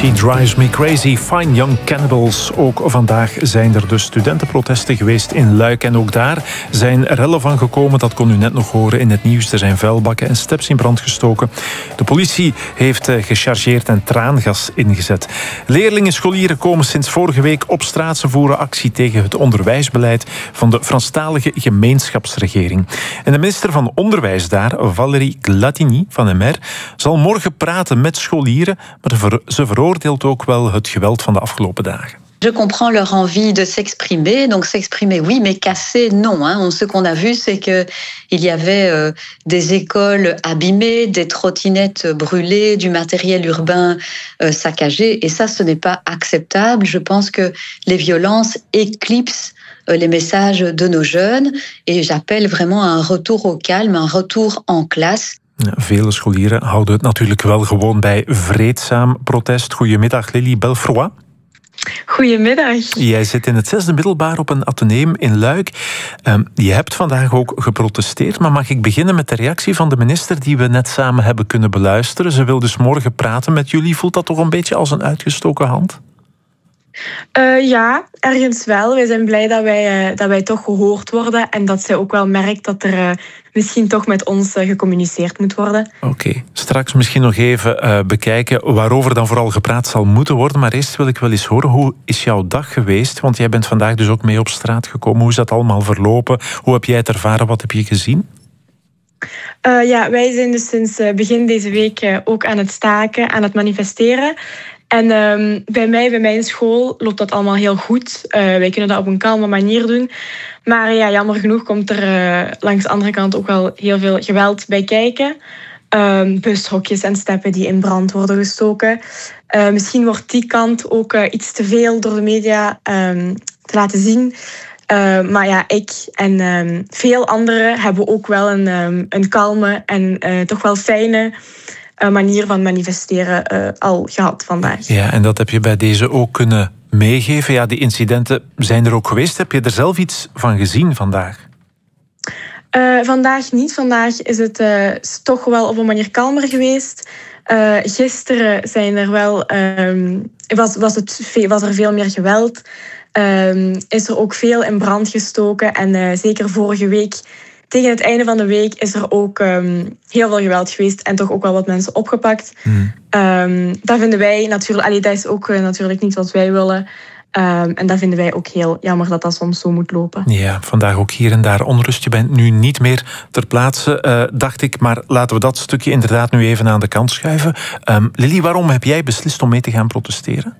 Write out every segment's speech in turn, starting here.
She Drives Me Crazy, Fine Young Cannibals. Ook vandaag zijn er dus studentenprotesten geweest in Luik. En ook daar zijn rellen van gekomen. Dat kon u net nog horen in het nieuws. Er zijn vuilbakken en steps in brand gestoken. De politie heeft gechargeerd en traangas ingezet. Leerlingen, scholieren komen sinds vorige week op straat. Ze voeren actie tegen het onderwijsbeleid van de Franstalige gemeenschapsregering. En de minister van Onderwijs daar, Valérie Glatigny van MR, zal morgen praten met scholieren, maar ze veroordeelt ook wel het geweld van de afgelopen dagen. Je comprends leur envie de s'exprimer. Donc s'exprimer, oui, mais casser, non. Ce qu'on a vu, c'est qu'il y avait des écoles abîmées, des trottinettes brûlées, du matériel urbain saccagé. Et ça, ce n'est pas acceptable. Je pense que les violences éclipsent les messages de nos jeunes. Et j'appelle vraiment à un retour au calme, un retour en classe. Vele scholieren houden het natuurlijk wel gewoon bij vreedzaam protest. Goedemiddag, Lily Belfroy. Goedemiddag. Jij zit in het 6e middelbaar op een ateneum in Luik. Je hebt vandaag ook geprotesteerd, maar mag ik beginnen met de reactie van de minister die we net samen hebben kunnen beluisteren? Ze wil dus morgen praten met jullie. Voelt dat toch een beetje als een uitgestoken hand? Ja, ergens wel. Wij zijn blij dat wij toch gehoord worden en dat zij ook wel merkt dat er misschien toch met ons gecommuniceerd moet worden. Oké. Straks misschien nog even bekijken waarover dan vooral gepraat zal moeten worden. Maar eerst wil ik wel eens horen, hoe is jouw dag geweest? Want jij bent vandaag dus ook mee op straat gekomen. Hoe is dat allemaal verlopen? Hoe heb jij het ervaren? Wat heb je gezien? Ja, wij zijn dus sinds begin deze week ook aan het staken, aan het manifesteren. En bij mijn school loopt dat allemaal heel goed. Wij kunnen dat op een kalme manier doen. Maar ja, jammer genoeg komt er langs de andere kant ook wel heel veel geweld bij kijken. Bushokjes en steppen die in brand worden gestoken. Misschien wordt die kant ook iets te veel door de media te laten zien. Maar ja, ik en veel anderen hebben ook wel een kalme en toch wel fijne manier van manifesteren al gehad vandaag. Ja, en dat heb je bij deze ook kunnen meegeven. Ja, die incidenten zijn er ook geweest. Heb je er zelf iets van gezien vandaag? Vandaag niet. Vandaag is het toch wel op een manier kalmer geweest. Gisteren zijn er wel, was er veel meer geweld. Is er ook veel in brand gestoken. En zeker vorige week, tegen het einde van de week, is er ook heel veel geweld geweest en toch ook wel wat mensen opgepakt. Dat vinden wij natuurlijk, dat is ook natuurlijk niet wat wij willen. En dat vinden wij ook heel jammer dat dat soms zo moet lopen. Ja, vandaag ook hier en daar onrust. Je bent nu niet meer ter plaatse, dacht ik. Maar laten we dat stukje inderdaad nu even aan de kant schuiven. Lily, waarom heb jij beslist om mee te gaan protesteren?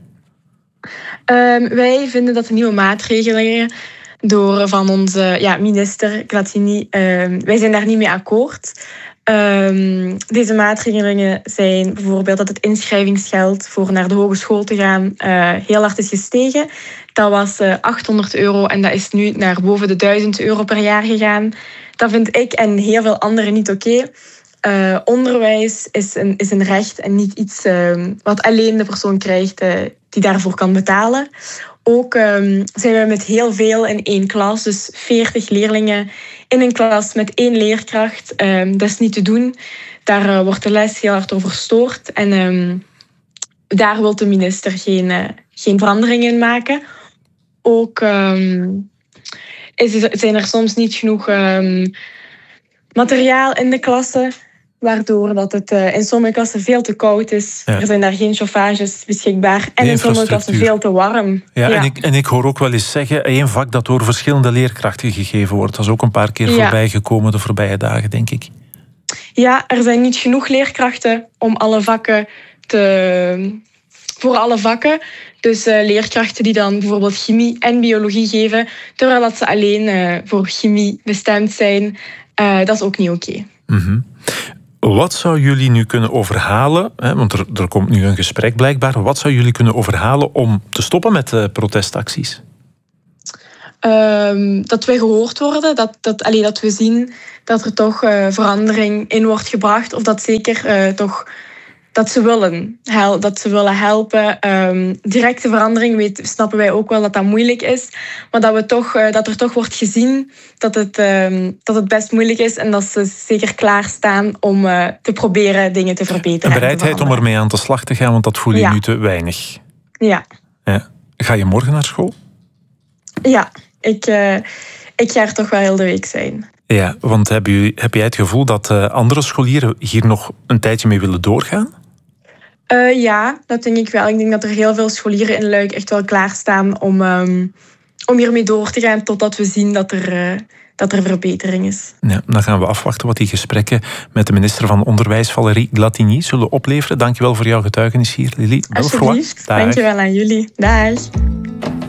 Wij vinden dat de nieuwe maatregelen van onze minister Glatigny, wij zijn daar niet mee akkoord. Deze maatregelen zijn bijvoorbeeld dat het inschrijvingsgeld voor naar de hogeschool te gaan heel hard is gestegen. Dat was €800 en dat is nu naar boven de €1000 per jaar gegaan. Dat vind ik en heel veel anderen niet oké. Onderwijs is een recht en niet iets wat alleen de persoon krijgt die daarvoor kan betalen. Ook zijn we met heel veel in één klas, dus 40 leerlingen in een klas met 1 leerkracht. Dat is niet te doen. Daar wordt de les heel hard door verstoord. En daar wil de minister geen veranderingen in maken. Ook zijn er soms niet genoeg materiaal in de klassen, waardoor dat het in sommige klassen veel te koud is. Ja. Er zijn daar geen chauffages beschikbaar. En in sommige klassen veel te warm. Ja. En ik hoor ook wel eens zeggen, 1 vak dat door verschillende leerkrachten gegeven wordt. Dat is ook een paar keer voorbij gekomen de voorbije dagen, denk ik. Ja, er zijn niet genoeg leerkrachten om voor alle vakken. Dus leerkrachten die dan bijvoorbeeld chemie en biologie geven, terwijl dat ze alleen voor chemie bestemd zijn. Dat is ook niet oké. Mm-hmm. Wat zou jullie nu kunnen overhalen, want er komt nu een gesprek blijkbaar, wat zou jullie kunnen overhalen om te stoppen met protestacties? Dat wij gehoord worden, dat we zien dat er toch verandering in wordt gebracht, of dat zeker toch dat ze willen helpen. Directe verandering snappen wij ook wel dat dat moeilijk is. Maar dat er toch wordt gezien dat het best moeilijk is. En dat ze zeker klaarstaan om te proberen dingen te verbeteren. Een bereidheid om ermee aan de slag te gaan, want dat voel je nu te weinig. Ja. Ga je morgen naar school? Ja, ik ga er toch wel heel de week zijn. Ja, want heb jij het gevoel dat andere scholieren hier nog een tijdje mee willen doorgaan? Ja, dat denk ik wel. Ik denk dat er heel veel scholieren in Luik echt wel klaarstaan om hiermee door te gaan totdat we zien dat er verbetering is. Ja, dan gaan we afwachten wat die gesprekken met de minister van Onderwijs, Valérie Glatigny, zullen opleveren. Dankjewel voor jouw getuigenis hier, Lili. Alsjeblieft, dankjewel aan jullie. Dag.